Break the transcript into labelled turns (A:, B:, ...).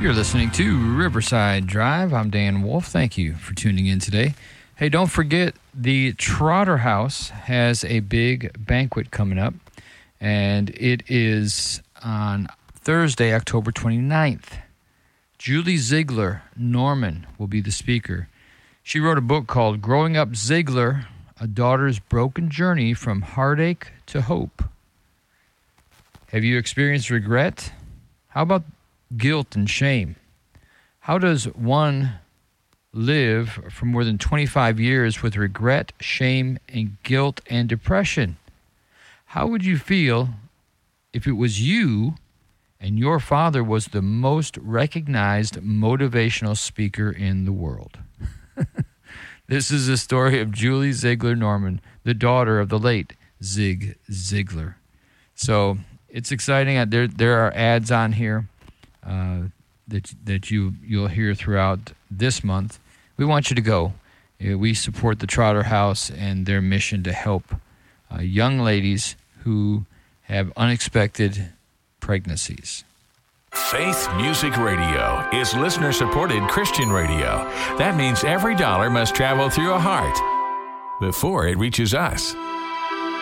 A: You're listening to Riverside Drive. I'm Dan Wolf. Thank you for tuning in today. Hey, don't forget, the Trotter House has a big banquet coming up, and it is on Thursday, October 29th. Julie Ziegler Norman will be the speaker. She wrote a book called Growing Up Ziegler, A Daughter's Broken Journey from Heartache to Hope. Have you experienced regret? How about guilt and shame? How does one live for more than 25 years with regret, shame, and guilt and depression? How would you feel if it was you and your father was the most recognized motivational speaker in the world? This is the story of Julie Ziegler Norman, the daughter of the late Zig Ziglar. So it's exciting. There are ads on here that you'll hear throughout this month. We want you to go. We support the Trotter House and their mission to help young ladies who have unexpected pregnancies.
B: Faith Music Radio is listener-supported Christian radio. That means every dollar must travel through a heart before it reaches us.